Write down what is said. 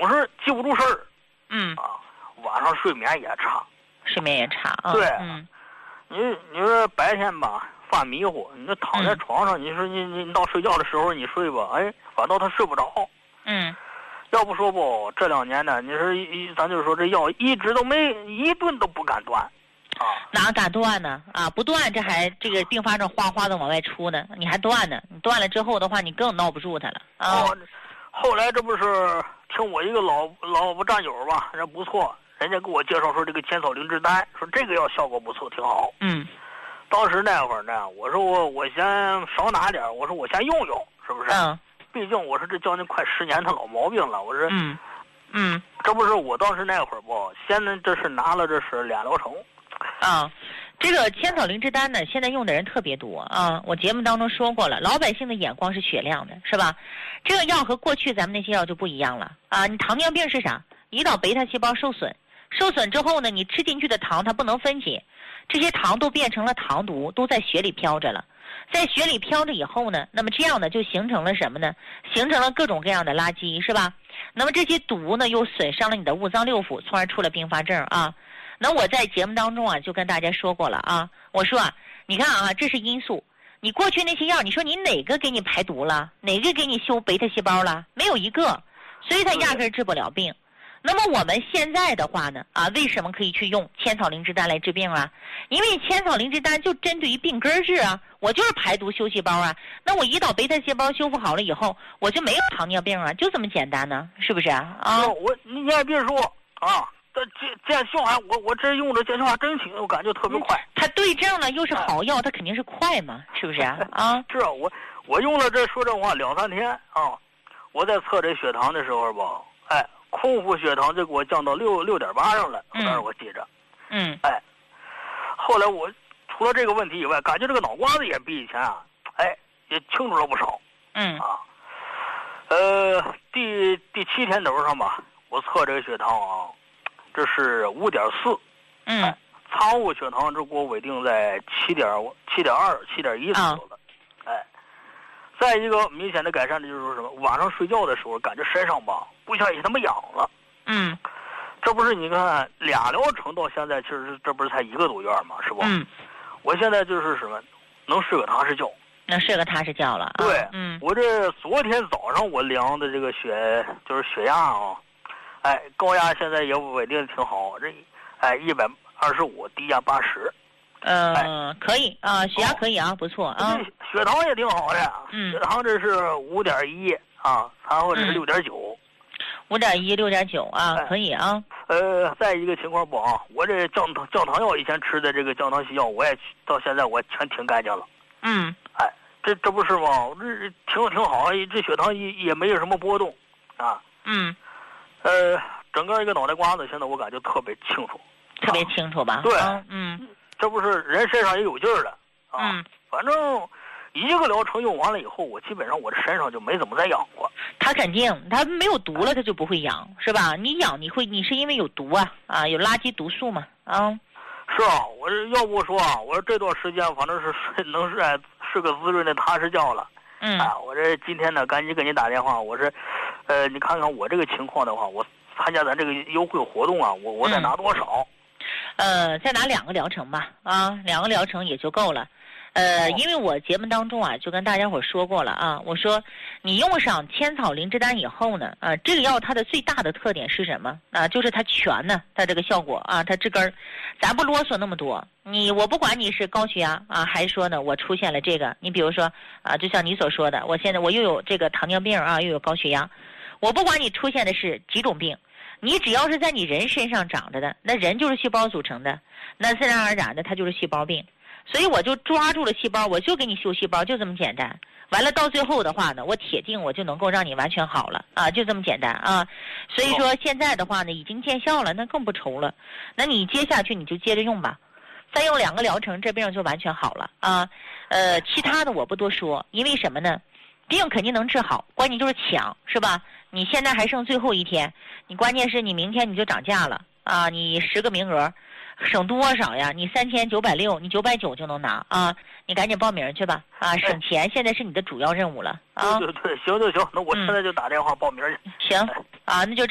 总是记不住事儿。 嗯啊，晚上睡眠也差。 睡眠也差啊。 对。 嗯。 你说白天吧犯迷糊，你就躺在床上，你说你到睡觉的时候你睡吧，哎，反倒他睡不着。 嗯。 要不说不，这2年呢，你说咱就说这药一直都没一顿都不敢断。啊， 哪敢断呢？啊，不断这个并发症哗哗的往外出呢，你还断呢？你断了之后的话，你更闹不住它了啊。 后来这不是听我一个老战友吧，人不错，人家给我介绍说这个千草灵芝丹，说这个药效果不错，挺好。 嗯。 当时那会儿呢，我说我先少拿点，我说我先用用，是不是？ 嗯。 毕竟我说这将近快10年的老毛病了，我说。 嗯。 这不是我当时那会儿不，现在这是拿了这是2疗程。 啊，这个千草灵芝丹呢，现在用的人特别多啊。我节目当中说过了，老百姓的眼光是雪亮的，是吧？这个药和过去咱们那些药就不一样了啊。你糖尿病是啥？胰岛贝塔细胞受损，受损之后呢，你吃进去的糖它不能分解，这些糖都变成了糖毒，都在血里飘着了。在血里飘着以后呢，那么这样呢就形成了什么呢？形成了各种各样的垃圾，是吧？那么这些毒呢又损伤了你的五脏六腑，从而出了并发症啊。那我在节目当中啊就跟大家说过了啊，我说啊，你看啊，这是因素。你过去那些药，你说你哪个给你排毒了？哪个给你修贝塔细胞了？没有一个，所以它压根治不了病。那么我们现在的话呢，啊，为什么可以去用千草灵芝丹来治病啊？因为千草灵芝丹就针对于病根治啊，我就是排毒修细胞啊。那我胰岛贝塔细胞修复好了以后，我就没有糖尿病啊，就这么简单呢，是不是啊？啊， 你也别说啊。这见效还我这用着见效还真行，我感觉特别快。 它对症呢又是好药，它肯定是快嘛，是不是啊？啊， 是我用了这说真话2、3天啊，我在测这血糖的时候吧，哎，空腹血糖就给我降到6.8上了，当时我记着。哎，后来我除了这个问题以外，感觉这个脑瓜子也比以前啊，哎，也清楚了不少。第7天头上吧，我测这个血糖啊。这是5.4，仓务血糖这给我稳定在7.2、7.1左右了，哎，再一个明显的改善的就是说什么，晚上睡觉的时候感觉身上吧不像以前那么痒了，这不是你看2疗程到现在，其实这不是才1个多月嘛，是不？我现在就是什么，能睡个踏实觉， 能睡个踏实觉了。 对，我这昨天早上我量的这个血压啊。哎，高压现在也稳定的挺好，这125，低压80。 可以啊，血压可以啊，不错啊。 血糖也挺好的，血糖这是5.1啊，然后这是6.9。 5.1、6.9啊，可以啊。 再一个情况不啊，我这降糖药以前吃的这个降糖西药，我也到现在我全停干净了。哎，这不是吗？这挺好，这血糖也没有什么波动啊。整个一个脑袋瓜子，现在我感觉特别清楚， 特别清楚吧？ 对，这不是人身上也有劲儿了啊。反正1个疗程用完了以后，我基本上我这身上就没怎么再痒过。 他肯定，他没有毒了，他就不会痒，是吧？你痒，你是因为有毒啊，有垃圾毒素嘛啊。 是啊，我这要不说啊，我说这段时间反正是能睡个滋润的踏实觉了。我这今天呢，赶紧给你打电话，我是。你看看我这个情况的话，我参加咱这个优惠活动啊，我再拿多少？ 再拿2个疗程吧，啊，2个疗程也就够了。因为我节目当中啊，就跟大家伙说过了啊，我说你用上千草灵芝丹以后呢，这个药它的最大的特点是什么啊？就是它全呢，它这个效果啊，它治根儿，咱不啰嗦那么多。我不管你是高血压啊，还说呢我出现了这个，你比如说啊，就像你所说的，我现在我又有这个糖尿病啊，又有高血压。我不管你出现的是几种病，你只要是在你人身上长着的，那人就是细胞组成的，那自然而然的它就是细胞病。所以我就抓住了细胞，我就给你修细胞，就这么简单。完了到最后的话呢，我铁定我就能够让你完全好了啊，就这么简单啊。所以说现在的话呢，已经见效了，那更不愁了。那你接下去你就接着用吧，再用2个疗程，这病就完全好了啊。其他的我不多说，因为什么呢？病肯定能治好，关键就是抢，是吧？你现在还剩最后1天，你关键是你明天你就涨价了啊！你10个名额，省多少呀？你3960，你990就能拿啊！你赶紧报名去吧啊！省钱现在是你的主要任务了啊！ 对，行就行，那我现在就打电话报名去。 行啊，那就。